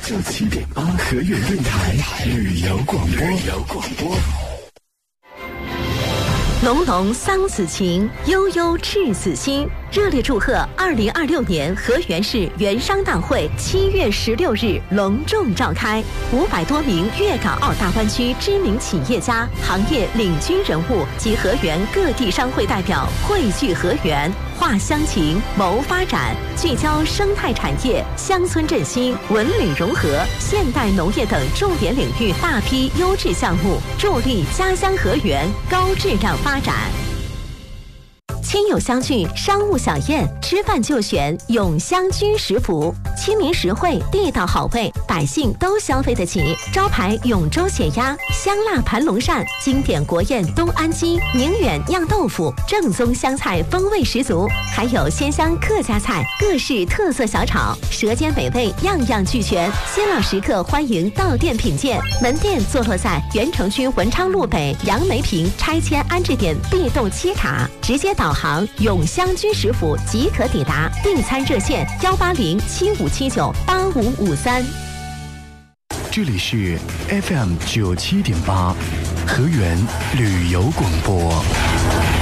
97.8河源电台旅游广播。 浓浓桑梓情，悠悠赤子心。热烈祝贺2026年河源市园商大会7月16日隆重召开，500多名粤港澳大湾区知名企业家、行业领军人物及河源各地商会代表汇聚河源，话乡情，谋发展，聚焦生态产业、乡村振兴、文旅融合、现代农业等重点领域大批优质项目，助力家乡河源高质量发展。亲友相聚，商务小宴，吃饭就选永香居食府，亲民实惠，地道好味，百姓都消费得起。招牌永州血鸭、香辣盘龙鳝，经典国宴东安鸡、宁远酿豆腐，正宗湘菜风味十足，还有鲜香客家菜、各式特色小炒，舌尖美味样样俱全。新老食客欢迎到店品鉴，门店坐落在原城区文昌路北杨梅坪拆迁安置点 B 栋7卡，直接导航永香居食府即可抵达，订餐热线18075798553。 这里是 FM 97.8河源旅游广播。